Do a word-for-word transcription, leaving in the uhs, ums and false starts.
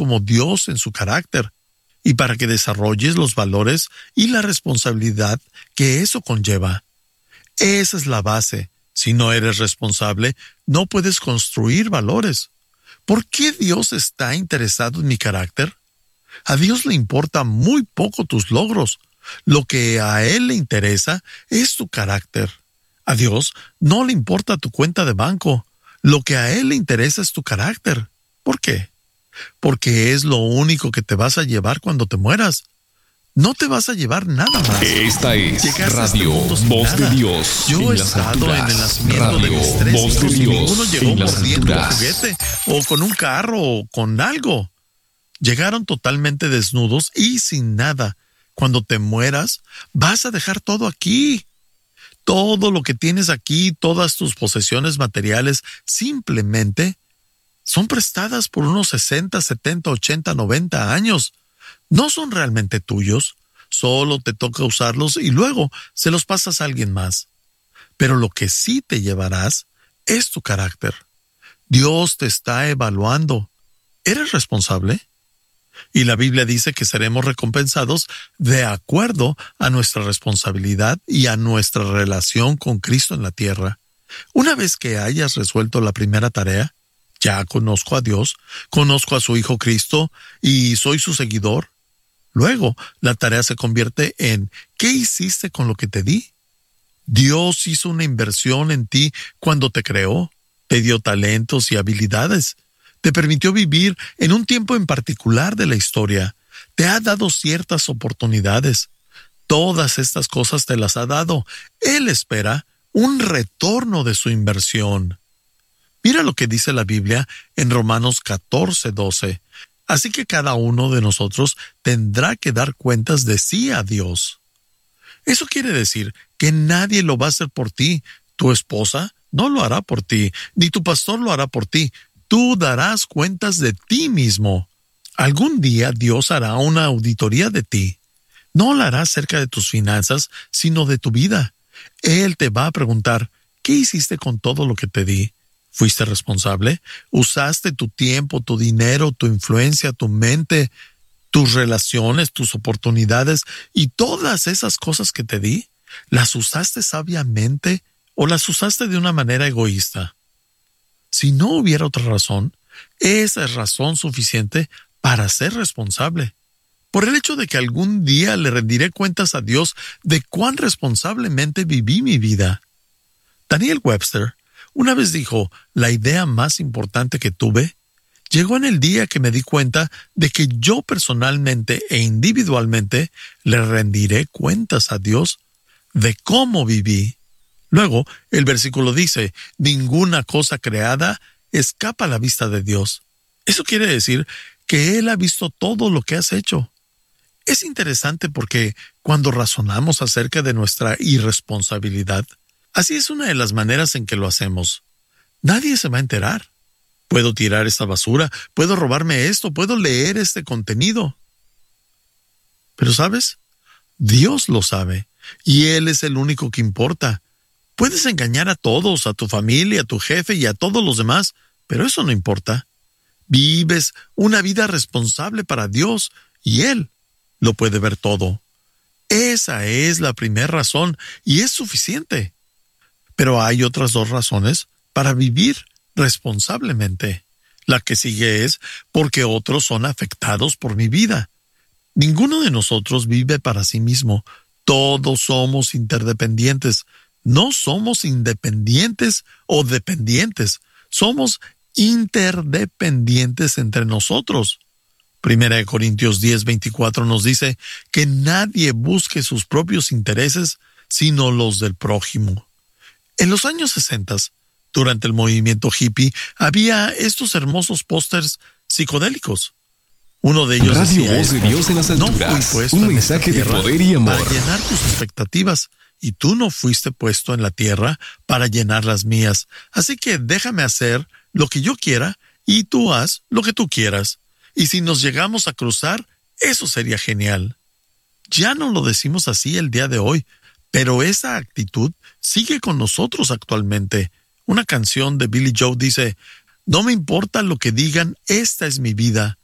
como Dios en su carácter y para que desarrolles los valores y la responsabilidad que eso conlleva. Esa es la base. Si no eres responsable, no puedes construir valores. ¿Por qué Dios está interesado en mi carácter? A Dios le importa muy poco tus logros. Lo que a Él le interesa es tu carácter. A Dios no le importa tu cuenta de banco. Lo que a Él le interesa es tu carácter. ¿Por qué? Porque es lo único que te vas a llevar cuando te mueras. No te vas a llevar nada más. Esta es Llegaste a este Radio mundo sin Voz nada. de Dios Yo en he las estado en el alturas. nacimiento de Radio mis tres Voz de hijos y Dios ninguno llegó en las mordiendo un alturas. juguete o con un carro o con algo. Llegaron totalmente desnudos y sin nada. Cuando te mueras, vas a dejar todo aquí. Todo lo que tienes aquí, todas tus posesiones materiales, simplemente son prestadas por unos sesenta, setenta, ochenta, noventa años. No son realmente tuyos. Solo te toca usarlos y luego se los pasas a alguien más. Pero lo que sí te llevarás es tu carácter. Dios te está evaluando. ¿Eres responsable? Y la Biblia dice que seremos recompensados de acuerdo a nuestra responsabilidad y a nuestra relación con Cristo en la tierra. Una vez que hayas resuelto la primera tarea, ya conozco a Dios, conozco a su Hijo Cristo y soy su seguidor. Luego, la tarea se convierte en ¿qué hiciste con lo que te di? Dios hizo una inversión en ti cuando te creó, te dio talentos y habilidades, te permitió vivir en un tiempo en particular de la historia, te ha dado ciertas oportunidades. Todas estas cosas te las ha dado. Él espera un retorno de su inversión. Mira lo que dice la Biblia en Romanos catorce, doce. Así que cada uno de nosotros tendrá que dar cuentas de sí a Dios. Eso quiere decir que nadie lo va a hacer por ti. Tu esposa no lo hará por ti, ni tu pastor lo hará por ti. Tú darás cuentas de ti mismo. Algún día Dios hará una auditoría de ti. No la hará acerca de tus finanzas, sino de tu vida. Él te va a preguntar, ¿qué hiciste con todo lo que te di? ¿Fuiste responsable? ¿Usaste tu tiempo, tu dinero, tu influencia, tu mente, tus relaciones, tus oportunidades y todas esas cosas que te di? ¿Las usaste sabiamente o las usaste de una manera egoísta? Si no hubiera otra razón, esa es razón suficiente para ser responsable. Por el hecho de que algún día le rendiré cuentas a Dios de cuán responsablemente viví mi vida. Daniel Webster una vez dijo, la idea más importante que tuve llegó en el día que me di cuenta de que yo personalmente e individualmente le rendiré cuentas a Dios de cómo viví. Luego, el versículo dice, ninguna cosa creada escapa a la vista de Dios. Eso quiere decir que Él ha visto todo lo que has hecho. Es interesante porque cuando razonamos acerca de nuestra irresponsabilidad, así es una de las maneras en que lo hacemos. Nadie se va a enterar. Puedo tirar esta basura, puedo robarme esto, puedo leer este contenido. Pero ¿sabes? Dios lo sabe, y Él es el único que importa. Puedes engañar a todos, a tu familia, a tu jefe y a todos los demás, pero eso no importa. Vives una vida responsable para Dios, y Él lo puede ver todo. Esa es la primera razón, y es suficiente. Pero hay otras dos razones para vivir responsablemente. La que sigue es porque otros son afectados por mi vida. Ninguno de nosotros vive para sí mismo. Todos somos interdependientes. No somos independientes o dependientes. Somos interdependientes entre nosotros. Primera de Corintios diez, veinticuatro nos dice que nadie busque sus propios intereses, sino los del prójimo. En los años sesenta, durante el movimiento hippie, había estos hermosos pósters psicodélicos. Uno de ellos Radio decía Voz de esto, Dios en las no alturas, fui puesto un en esta mensaje de tierra poder y amor. para llenar tus expectativas, y tú no fuiste puesto en la tierra para llenar las mías. Así que déjame hacer lo que yo quiera y tú haz lo que tú quieras. Y si nos llegamos a cruzar, eso sería genial. Ya no lo decimos así el día de hoy, pero esa actitud sigue con nosotros actualmente. Una canción de Billy Joe dice, no me importa lo que digan, esta es mi vida.